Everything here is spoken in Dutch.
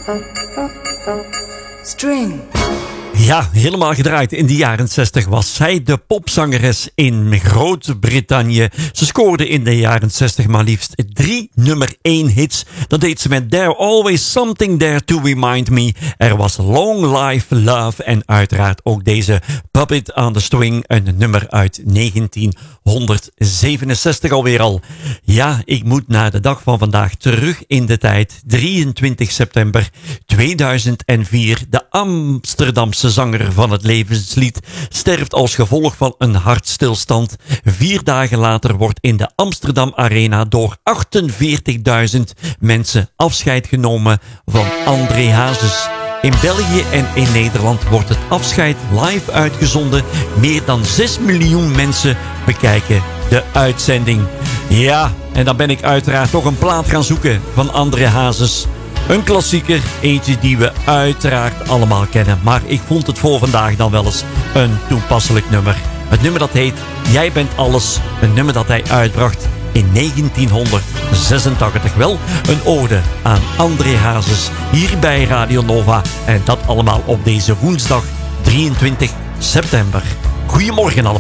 String. Ja, helemaal gedraaid. In de jaren 60 was zij de popzangeres in Groot-Brittannië. Ze scoorde in de jaren 60 maar liefst 3 nummer 1 hits. Dat deed ze met There Always Something There to Remind Me. Er was Long Live Love en uiteraard ook deze Puppet on the String. Een nummer uit 1967 alweer al. Ja, ik moet naar de dag van vandaag terug in de tijd. 23 september 2004. De Amsterdamse zanger van het levenslied sterft als gevolg van een hartstilstand. 4 dagen later wordt in de Amsterdam Arena door 48.000 mensen afscheid genomen van André Hazes. In België en in Nederland wordt het afscheid live uitgezonden. Meer dan 6 miljoen mensen bekijken de uitzending. Ja, en dan ben ik uiteraard toch een plaat gaan zoeken van André Hazes. Een klassieker, eentje die we uiteraard allemaal kennen. Maar ik vond het voor vandaag dan wel eens een toepasselijk nummer. Het nummer dat heet Jij bent alles. Een nummer dat hij uitbracht in 1986. Wel een ode aan André Hazes hier bij Radio Nova. En dat allemaal op deze woensdag 23 september. Goedemorgen allemaal.